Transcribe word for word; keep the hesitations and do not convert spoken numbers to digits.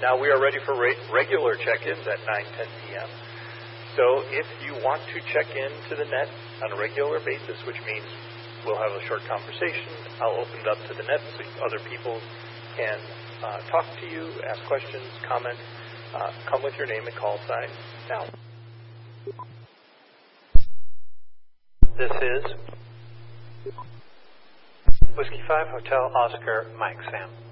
Now we are ready for re- regular check-ins at nine ten p.m. So if you want to check in to the net on a regular basis, which means we'll have a short conversation, I'll open it up to the net so other people can uh, talk to you, ask questions, comment, uh, come with your name and call sign now. This is Whiskey five Hotel Oscar Mike Sam.